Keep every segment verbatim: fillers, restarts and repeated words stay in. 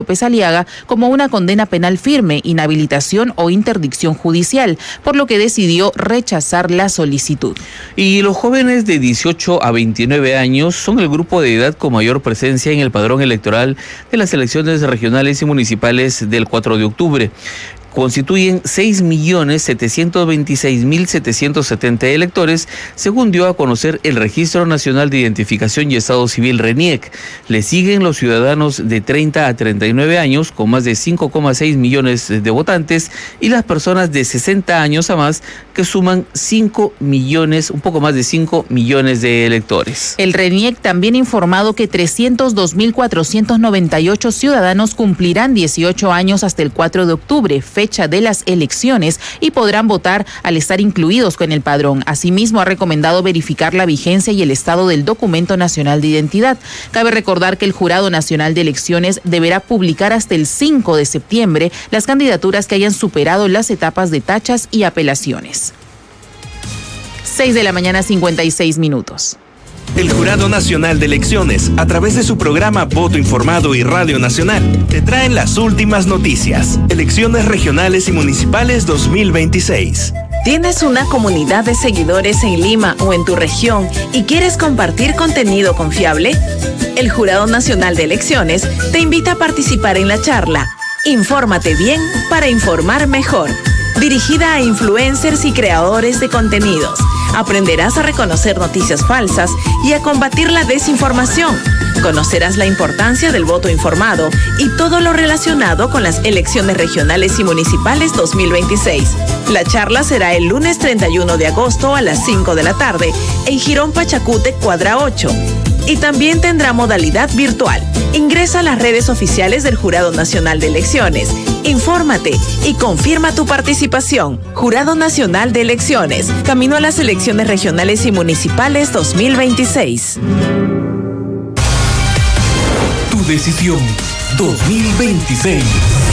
López Aliaga como una condena penal firme, inhabilitación o interdicción judicial, por lo que decidió rechazar la solicitud. Y los jóvenes de dieciocho a veintinueve años son el grupo de edad con mayor presencia en el padrón electoral de las elecciones regionales y municipales del cuatro de octubre. Constituyen seis millones setecientos veintiséis mil setecientos setenta electores, según dio a conocer el Registro Nacional de Identificación y Estado Civil RENIEC. Le siguen los ciudadanos de treinta a treinta y nueve años, con más de cinco coma seis millones de votantes, y las personas de sesenta años a más, que suman cinco millones, un poco más de cinco millones de electores. El RENIEC también ha informado que trescientos dos mil cuatrocientos noventa y ocho ciudadanos cumplirán dieciocho años hasta el cuatro de octubre, fecha de las elecciones, y podrán votar al estar incluidos con el padrón. Asimismo, ha recomendado verificar la vigencia y el estado del documento nacional de identidad. Cabe recordar que el Jurado Nacional de Elecciones deberá publicar hasta el cinco de septiembre las candidaturas que hayan superado las etapas de tachas y apelaciones. seis de la mañana, cincuenta y seis minutos. El Jurado Nacional de Elecciones, a través de su programa Voto Informado y Radio Nacional, te traen las últimas noticias. Elecciones regionales y municipales dos mil veintiséis. ¿Tienes una comunidad de seguidores en Lima o en tu región y quieres compartir contenido confiable? El Jurado Nacional de Elecciones te invita a participar en la charla Infórmate bien para informar mejor, dirigida a influencers y creadores de contenidos. Aprenderás a reconocer noticias falsas y a combatir la desinformación. Conocerás la importancia del voto informado y todo lo relacionado con las elecciones regionales y municipales dos mil veintiséis. La charla será el lunes treinta y uno de agosto a las cinco de la tarde en Jirón Pachacútec, cuadra ocho. Y también tendrá modalidad virtual. Ingresa a las redes oficiales del Jurado Nacional de Elecciones, infórmate y confirma tu participación. Jurado Nacional de Elecciones, camino a las elecciones regionales y municipales dos mil veintiséis. Tu decisión dos mil veintiséis.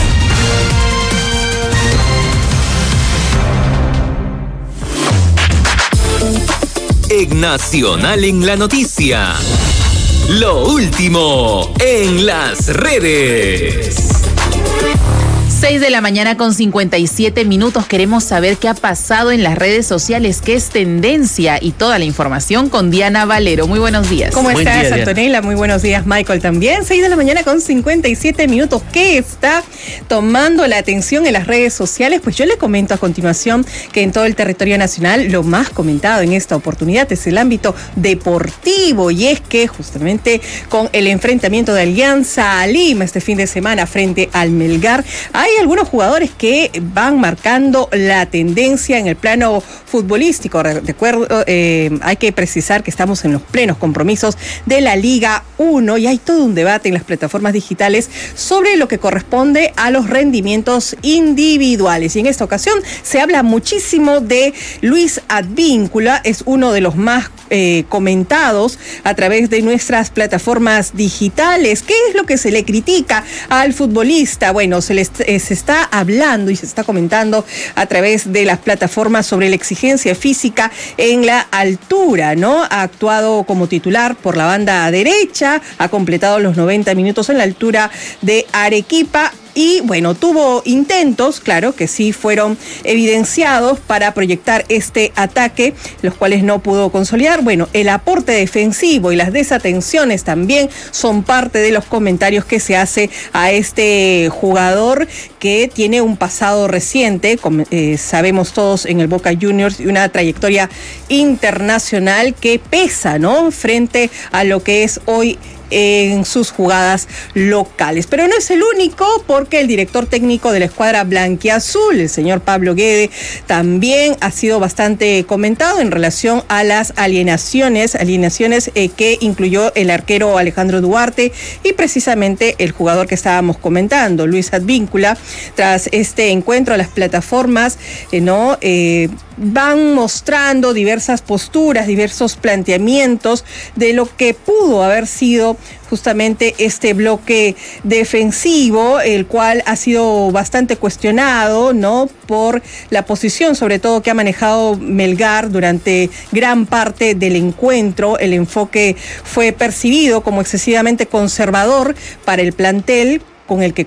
En Nacional en la Noticia, lo último en las redes. seis de la mañana con cincuenta y siete minutos. Queremos saber qué ha pasado en las redes sociales, qué es tendencia, y toda la información con Diana Valero. Muy buenos días. ¿Cómo Buen estás, día, Antonella? Muy buenos días, Michael, también. seis de la mañana con cincuenta y siete minutos. ¿Qué está tomando la atención en las redes sociales? Pues yo le comento a continuación que en todo el territorio nacional lo más comentado en esta oportunidad es el ámbito deportivo, y es que justamente con el enfrentamiento de Alianza Lima este fin de semana frente al Melgar, hay Hay algunos jugadores que van marcando la tendencia en el plano futbolístico. De acuerdo, eh, hay que precisar que estamos en los plenos compromisos de la Liga uno y hay todo un debate en las plataformas digitales sobre lo que corresponde a los rendimientos individuales. Y en esta ocasión se habla muchísimo de Luis Advíncula, es uno de los más eh, comentados a través de nuestras plataformas digitales. ¿Qué es lo que se le critica al futbolista? Bueno, se les eh, se está hablando y se está comentando a través de las plataformas sobre la exigencia física en la altura, ¿no? Ha actuado como titular por la banda derecha, ha completado los noventa minutos en la altura de Arequipa. Y bueno, tuvo intentos, claro, que sí fueron evidenciados para proyectar este ataque, los cuales no pudo consolidar. Bueno, el aporte defensivo y las desatenciones también son parte de los comentarios que se hace a este jugador que tiene un pasado reciente, como, eh, sabemos todos, en el Boca Juniors, y una trayectoria internacional que pesa, ¿no?, frente a lo que es hoy en sus jugadas locales. Pero no es el único, porque el director técnico de la escuadra blanquiazul, el señor Pablo Guede, también ha sido bastante comentado en relación a las alienaciones, alienaciones eh, que incluyó el arquero Alejandro Duarte y precisamente el jugador que estábamos comentando, Luis Advíncula. Tras este encuentro, las plataformas eh, no eh, van mostrando diversas posturas, diversos planteamientos de lo que pudo haber sido justamente este bloque defensivo, el cual ha sido bastante cuestionado, ¿no?, por la posición, sobre todo, que ha manejado Melgar durante gran parte del encuentro. El enfoque fue percibido como excesivamente conservador para el plantel con el que